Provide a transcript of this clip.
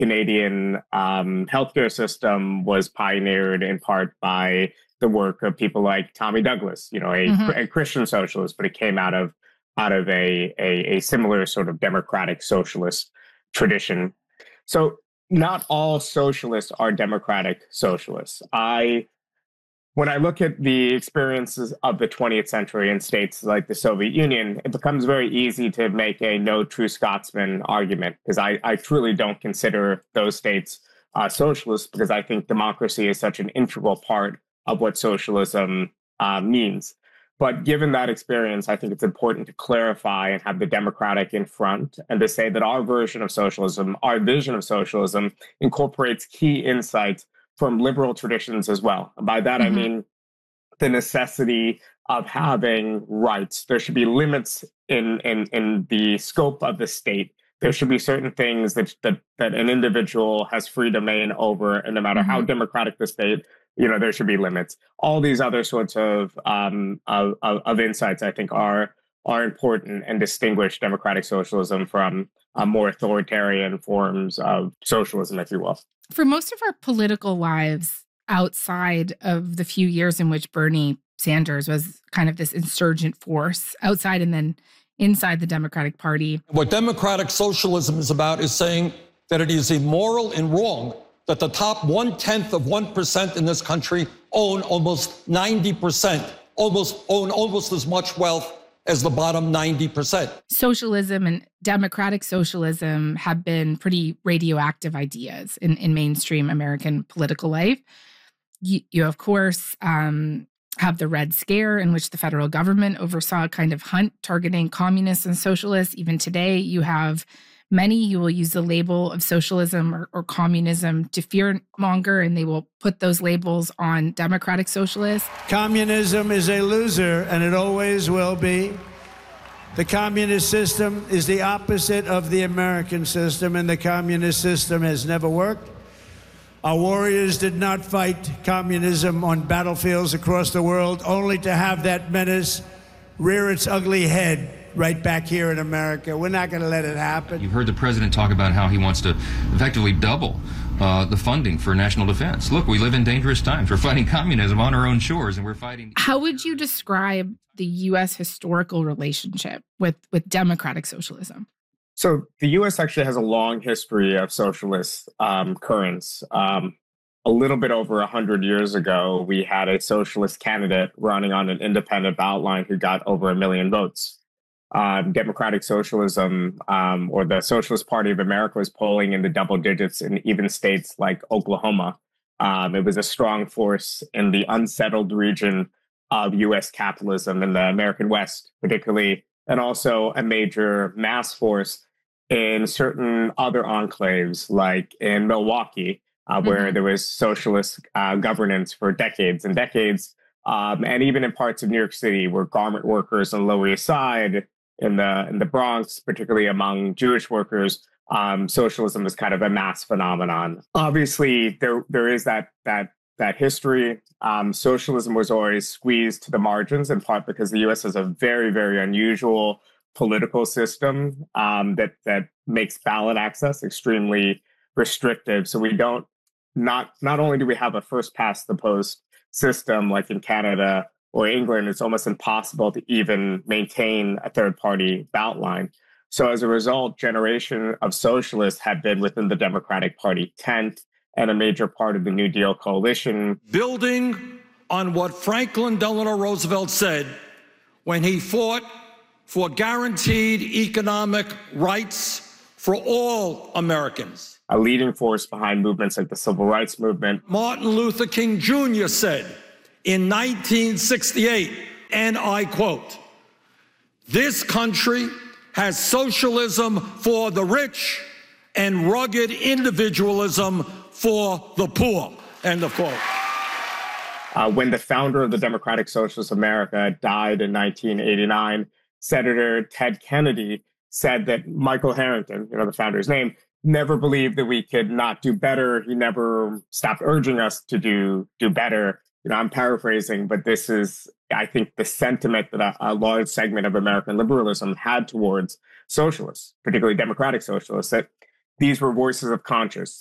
Canadian healthcare system was pioneered in part by the work of people like Tommy Douglas, a Christian socialist, but it came out of a similar sort of democratic socialist tradition. So not all socialists are democratic socialists. When I look at the experiences of the 20th century in states like the Soviet Union, it becomes very easy to make a no true Scotsman argument, because I truly don't consider those states socialist, because I think democracy is such an integral part of what socialism means. But given that experience, I think it's important to clarify and have the democratic in front, and to say that our version of socialism, our vision of socialism, incorporates key insights from liberal traditions as well. And by that, I mean the necessity of having rights. There should be limits in the scope of the state. There should be certain things that an individual has free domain over, and no matter how democratic the state, there should be limits. All these other sorts of insights, I think, are important and distinguish democratic socialism from more authoritarian forms of socialism, if you will. For most of our political lives, outside of the few years in which Bernie Sanders was kind of this insurgent force outside and then inside the Democratic Party. What democratic socialism is about is saying that it is immoral and wrong that the top 0.1% in this country own almost 90%, own almost as much wealth as the bottom 90%. Socialism and democratic socialism have been pretty radioactive ideas in mainstream American political life. You of course, have the Red Scare, in which the federal government oversaw a kind of hunt targeting communists and socialists. Even today, you have many who will use the label of socialism or communism to fearmonger, and they will put those labels on democratic socialists. Communism is a loser, and it always will be. The communist system is the opposite of the American system, and the communist system has never worked. Our warriors did not fight communism on battlefields across the world, only to have that menace rear its ugly head right back here in America. We're not going to let it happen. You've heard the president talk about how he wants to effectively double the funding for national defense. Look, we live in dangerous times. We're fighting communism on our own shores, and we're fighting. How would you describe the U.S. historical relationship with democratic socialism? So the U.S. actually has a long history of socialist currents. A little bit over 100 years ago, we had a socialist candidate running on an independent ballot line who got over 1 million votes. Democratic socialism, or the Socialist Party of America, was polling in the double digits in even states like Oklahoma. It was a strong force in the unsettled region of U.S. capitalism in the American West, particularly, and also a major mass force in certain other enclaves, like in Milwaukee, where there was socialist governance for decades and decades, and even in parts of New York City, where garment workers on the Lower East Side, in the Bronx, particularly among Jewish workers, socialism is kind of a mass phenomenon. Obviously, there is that history. Socialism was always squeezed to the margins, in part because the U.S. has a very, very unusual political system that makes ballot access extremely restrictive. So we don't, not only do we have a first past the post system like in Canada or England, it's almost impossible to even maintain a third-party ballot line. So as a result, generation of socialists have been within the Democratic Party tent and a major part of the New Deal coalition. Building on what Franklin Delano Roosevelt said when he fought for guaranteed economic rights for all Americans. A leading force behind movements like the Civil Rights Movement. Martin Luther King Jr. said in 1968, and I quote, "This country has socialism for the rich and rugged individualism for the poor," end of quote. When the founder of the Democratic Socialist America died in 1989, Senator Ted Kennedy said that Michael Harrington, the founder's name, never believed that we could not do better. He never stopped urging us to do better. I'm paraphrasing, but this is, I think, the sentiment that a large segment of American liberalism had towards socialists, particularly democratic socialists, that these were voices of conscience.